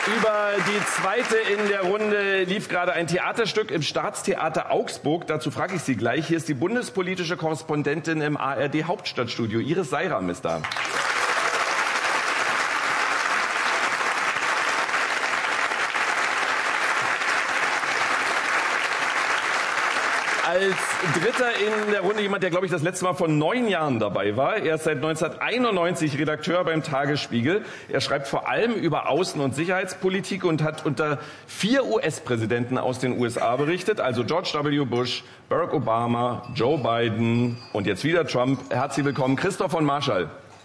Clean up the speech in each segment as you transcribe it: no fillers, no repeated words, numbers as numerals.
Über die zweite in der Runde lief gerade ein Theaterstück im Staatstheater Augsburg. Dazu frage ich Sie gleich. Hier ist die bundespolitische Korrespondentin im ARD Hauptstadtstudio. Iris Seiram ist da. Als Dritter in der Runde jemand, der, glaube ich, das letzte Mal vor 9 Jahren dabei war. Er ist seit 1991 Redakteur beim Tagesspiegel. Er schreibt vor allem über Außen- und Sicherheitspolitik und hat unter 4 US-Präsidenten aus den USA berichtet. Also George W. Bush, Barack Obama, Joe Biden und jetzt wieder Trump. Herzlich willkommen, Christoph von Marschall.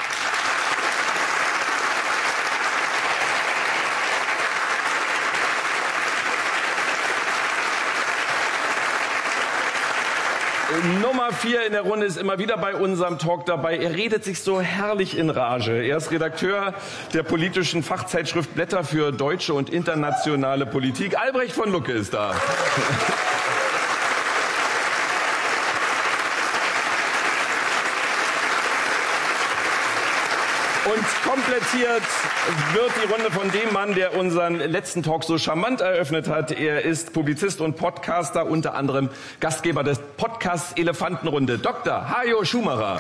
Nummer 4 in der Runde ist immer wieder bei unserem Talk dabei. Er redet sich so herrlich in Rage. Er ist Redakteur der politischen Fachzeitschrift Blätter für deutsche und internationale Politik. Albrecht von Lucke ist da. Und komplettiert wird die Runde von dem Mann, der unseren letzten Talk so charmant eröffnet hat. Er ist Publizist und Podcaster, unter anderem Gastgeber des Podcasts Elefantenrunde, Dr. Hajo Schumacher.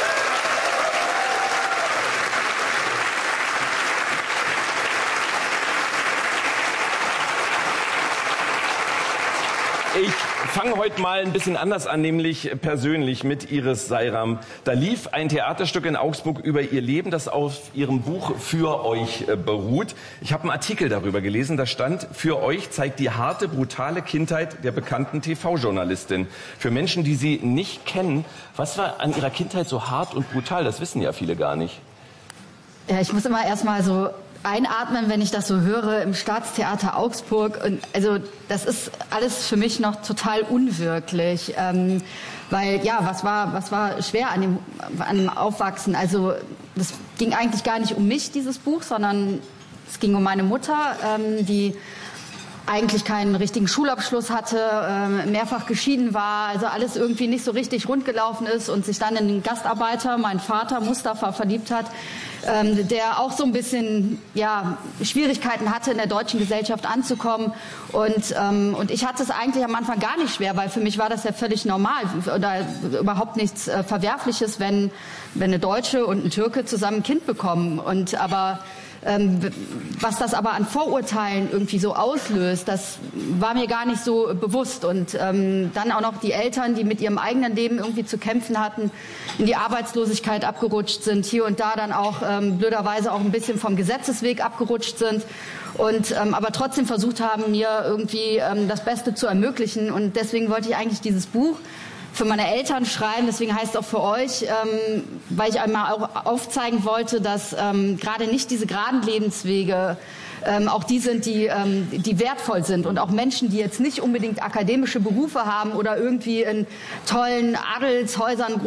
Ich fange heute mal ein bisschen anders an, nämlich persönlich mit Iris Seiram. Da lief ein Theaterstück in Augsburg über ihr Leben, das auf ihrem Buch Für euch beruht. Ich habe einen Artikel darüber gelesen, da stand: Für euch zeigt die harte, brutale Kindheit der bekannten TV-Journalistin. Für Menschen, die sie nicht kennen, was war an ihrer Kindheit so hart und brutal? Das wissen ja viele gar nicht. Ja, ich muss immer erst mal so einatmen, wenn ich das so höre, im Staatstheater Augsburg. Und also das ist alles für mich noch total unwirklich, weil ja, was war schwer an dem Aufwachsen? Also das ging eigentlich gar nicht um mich, dieses Buch, sondern es ging um meine Mutter, die eigentlich keinen richtigen Schulabschluss hatte, mehrfach geschieden war, also alles irgendwie nicht so richtig rund gelaufen ist und sich dann in den Gastarbeiter, meinen Vater Mustafa, verliebt hat, der auch so ein bisschen Schwierigkeiten hatte, in der deutschen Gesellschaft anzukommen. Und ich hatte es eigentlich am Anfang gar nicht schwer, weil für mich war das ja völlig normal oder überhaupt nichts Verwerfliches, wenn eine Deutsche und ein Türke zusammen ein Kind bekommen. Aber was das aber an Vorurteilen irgendwie so auslöst, das war mir gar nicht so bewusst. Und dann auch noch die Eltern, die mit ihrem eigenen Leben irgendwie zu kämpfen hatten, in die Arbeitslosigkeit abgerutscht sind, hier und da dann auch blöderweise auch ein bisschen vom Gesetzesweg abgerutscht sind und aber trotzdem versucht haben, mir irgendwie das Beste zu ermöglichen. Und deswegen wollte ich eigentlich dieses Buch für meine Eltern schreiben, deswegen heißt es auch für euch, weil ich einmal auch aufzeigen wollte, dass gerade nicht diese geraden Lebenswege auch die sind, die wertvoll sind. Und auch Menschen, die jetzt nicht unbedingt akademische Berufe haben oder irgendwie in tollen Adelshäusern